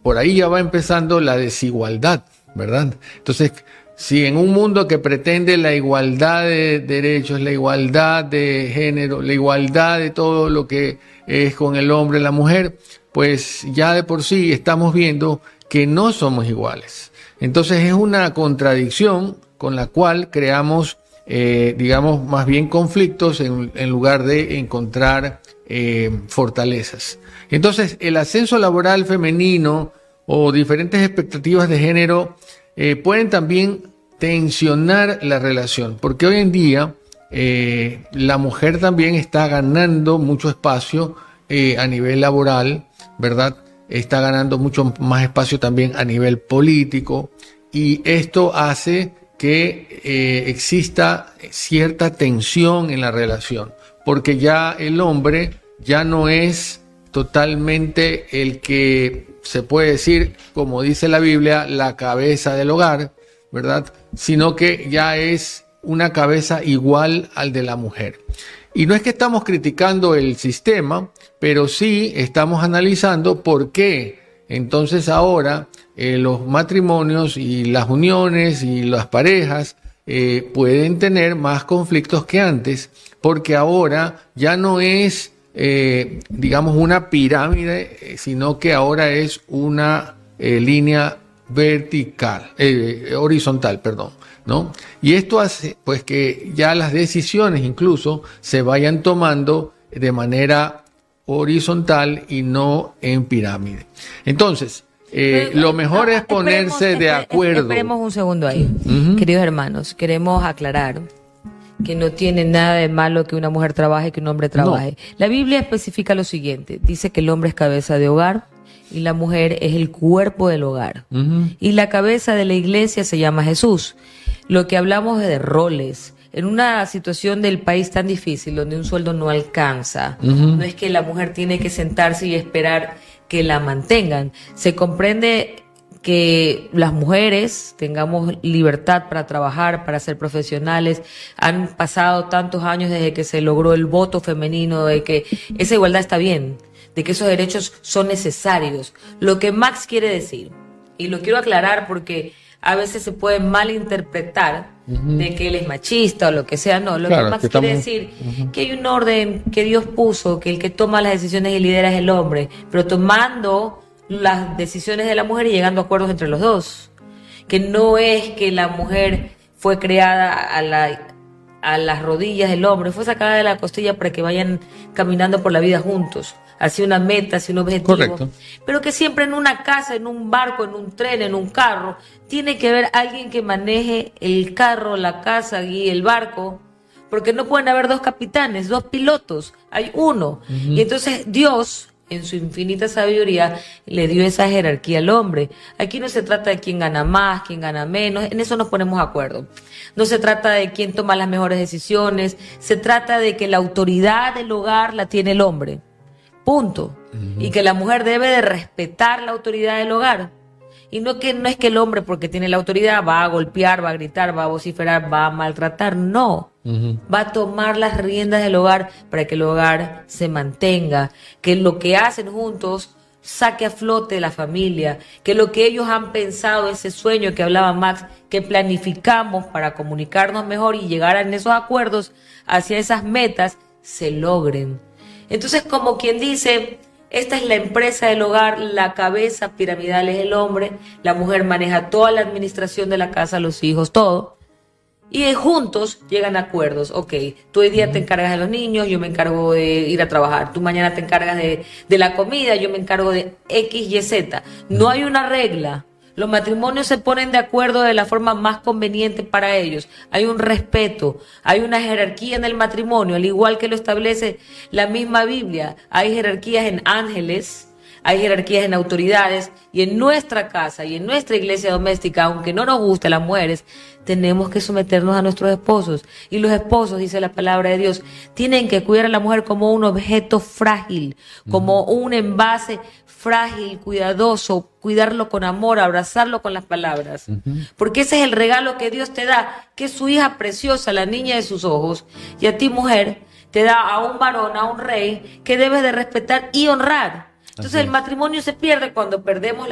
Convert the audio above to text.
por ahí ya va empezando la desigualdad, ¿verdad? Entonces, si en un mundo que pretende la igualdad de derechos, la igualdad de género, la igualdad de todo lo que es con el hombre y la mujer, pues ya de por sí estamos viendo que no somos iguales. Entonces es una contradicción con la cual creamos, digamos, más bien conflictos en lugar de encontrar fortalezas. Entonces el ascenso laboral femenino o diferentes expectativas de género pueden también tensionar la relación, porque hoy en día la mujer también está ganando mucho espacio a nivel laboral, ¿verdad? Está ganando mucho más espacio también a nivel político, y esto hace que exista cierta tensión en la relación, porque ya el hombre ya no es totalmente el que se puede decir, como dice la Biblia, la cabeza del hogar, ¿verdad? Sino que ya es una cabeza igual al de la mujer. Y no es que estamos criticando el sistema, pero sí estamos analizando por qué entonces ahora los matrimonios y las uniones y las parejas pueden tener más conflictos que antes, porque ahora ya no es digamos una pirámide, sino que ahora es una línea horizontal, perdón, ¿no? Y esto hace pues que ya las decisiones incluso se vayan tomando de manera horizontal y no en pirámide. Entonces, lo mejor es ponerse de acuerdo. Esperemos un segundo ahí, queridos hermanos, queremos aclarar que no tiene nada de malo que una mujer trabaje, que un hombre trabaje. No. La Biblia especifica lo siguiente, dice que el hombre es cabeza de hogar y la mujer es el cuerpo del hogar. Y la cabeza de la iglesia se llama Jesús. Lo que hablamos es de roles. En una situación del país tan difícil, donde un sueldo no alcanza, no es que la mujer tiene que sentarse y esperar que la mantengan. Se comprende que las mujeres tengamos libertad para trabajar, para ser profesionales. Han pasado tantos años desde que se logró el voto femenino, de que esa igualdad está bien, de que esos derechos son necesarios. Lo que Max quiere decir, y lo quiero aclarar porque a veces se puede malinterpretar de que él es machista o lo que sea, no. Lo que Max quiere decir que hay un orden que Dios puso, que el que toma las decisiones y lidera es el hombre, pero tomando las decisiones de la mujer y llegando a acuerdos entre los dos. Que no es que la mujer fue creada a las rodillas del hombre, fue sacada de la costilla para que vayan caminando por la vida juntos, hacia una meta, hacia un objetivo. Correcto. Pero que siempre en una casa, en un barco, en un tren, en un carro, tiene que haber alguien que maneje el carro, la casa y el barco, porque no pueden haber dos capitanes, dos pilotos, hay uno. Y entonces Dios, en su infinita sabiduría, le dio esa jerarquía al hombre. Aquí no se trata de quién gana más, quién gana menos, en eso nos ponemos de acuerdo. No se trata de quién toma las mejores decisiones, se trata de que la autoridad del hogar la tiene el hombre, punto. Y que la mujer debe de respetar la autoridad del hogar. Y no es que el hombre, porque tiene la autoridad, va a golpear, va a gritar, va a vociferar, va a maltratar, no. Va a tomar las riendas del hogar para que el hogar se mantenga, que lo que hacen juntos saque a flote la familia, que lo que ellos han pensado, ese sueño que hablaba Max, que planificamos para comunicarnos mejor y llegar en esos acuerdos hacia esas metas, se logren. Entonces, como quien dice, esta es la empresa del hogar, la cabeza piramidal es el hombre, la mujer maneja toda la administración de la casa, los hijos, todo. Y juntos llegan a acuerdos. Ok, tú hoy día te encargas de los niños, yo me encargo de ir a trabajar. Tú mañana te encargas de la comida, yo me encargo de X, Y, Z. No hay una regla. Los matrimonios se ponen de acuerdo de la forma más conveniente para ellos. Hay un respeto, hay una jerarquía en el matrimonio, al igual que lo establece la misma Biblia. Hay jerarquías en ángeles, hay jerarquías en autoridades, y en nuestra casa y en nuestra iglesia doméstica, aunque no nos guste a las mujeres, tenemos que someternos a nuestros esposos. Y los esposos, dice la palabra de Dios, tienen que cuidar a la mujer como un objeto frágil, como un envase frágil, cuidadoso, cuidarlo con amor, abrazarlo con las palabras. Porque ese es el regalo que Dios te da, que es su hija preciosa, la niña de sus ojos, y a ti, mujer, te da a un varón, a un rey, que debes de respetar y honrar. Entonces el matrimonio se pierde cuando perdemos la